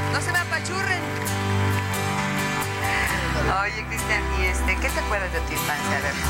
No se me apachurren. Oye, Cristian, ¿y qué te acuerdas de tu infancia? A ver.